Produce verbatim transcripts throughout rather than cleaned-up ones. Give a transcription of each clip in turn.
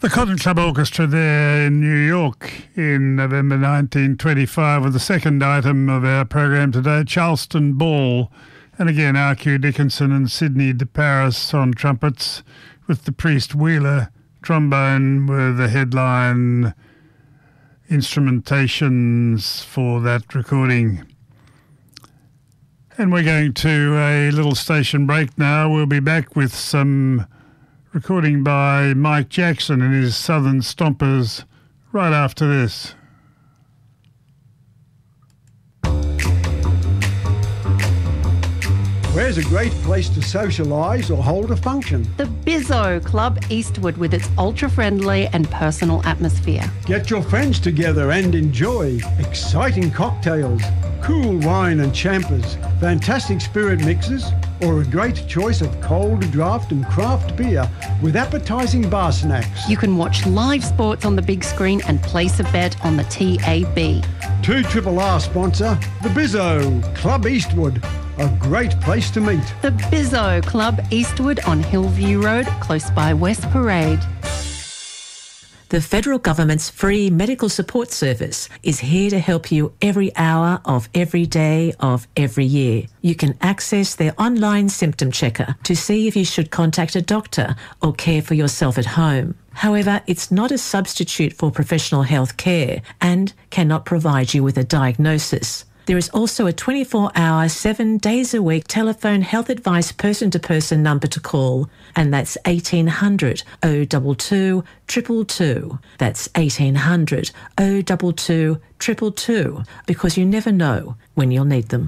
The Cotton Club Orchestra there in New York in November nineteen twenty-five with the second item of our program today, Charleston Ball. And again, R Q Dickinson and Sidney DeParis on trumpets with the Priest Wheeler trombone were the headline instrumentations for that recording. And we're going to a little station break now. We'll be back with some recording by Mike Jackson and his Southern Stompers right after this. Where's a great place to socialise or hold a function? The Bizzo Club Eastwood with its ultra-friendly and personal atmosphere. Get your friends together and enjoy exciting cocktails, cool wine and champers, fantastic spirit mixes, or a great choice of cold draft and craft beer with appetising bar snacks. You can watch live sports on the big screen and place a bet on the T A B. two R R sponsor, the Bizzo Club Eastwood. A great place to meet. The Bizzo Club Eastwood on Hillview Road, close by West Parade. The federal government's free medical support service is here to help you every hour of every day of every year. You can access their online symptom checker to see if you should contact a doctor or care for yourself at home. However, it's not a substitute for professional health care and cannot provide you with a diagnosis. There is also a twenty-four hour, seven days a week telephone health advice person-to-person number to call, and that's eighteen hundred oh two two, two two two. That's eighteen hundred oh two two, two two two, because you never know when you'll need them.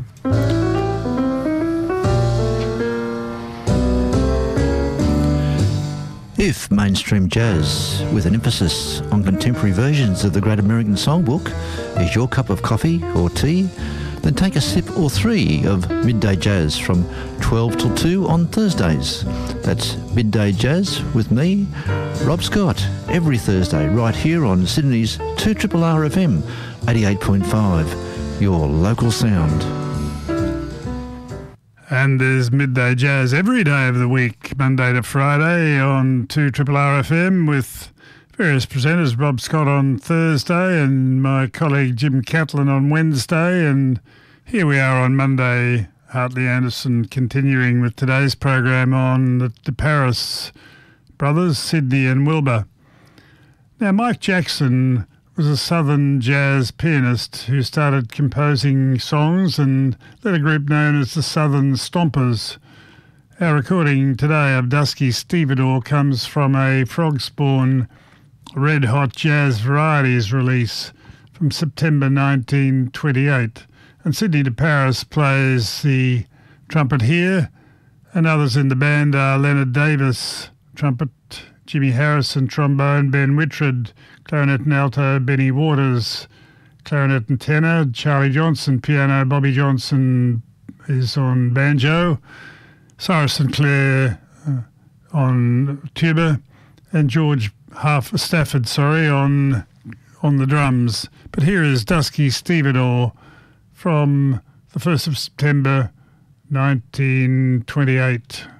If mainstream jazz, with an emphasis on contemporary versions of the Great American Songbook, is your cup of coffee or tea, then take a sip or three of Midday Jazz from twelve till two on Thursdays. That's Midday Jazz with me, Rob Scott, every Thursday right here on Sydney's two R R R F M, eighty-eight point five, your local sound. And there's Midday Jazz every day of the week, Monday to Friday on two R R R F M with various presenters, Rob Scott on Thursday and my colleague Jim Catlin on Wednesday. And here we are on Monday, Hartley Anderson continuing with today's program on the DeParis brothers, Sidney and Wilbur. Now, Mike Jackson was a southern jazz pianist who started composing songs and led a group known as the Southern Stompers. Our recording today of Dusky Stevedore comes from a Frogspawn Red Hot Jazz Varieties release from September nineteen twenty-eight. And Sidney DeParis plays the trumpet here, and others in the band are Leonard Davis, trumpet, Jimmy Harrison, trombone, Ben Whitred, clarinet and alto, Benny Waters, clarinet and tenor, Charlie Johnson, piano, Bobby Johnson is on banjo, Cyrus Sinclair uh, on tuba, and George Half Stafford, sorry, on on the drums. But here is Dusky Stevedore from the first of September nineteen twenty-eight.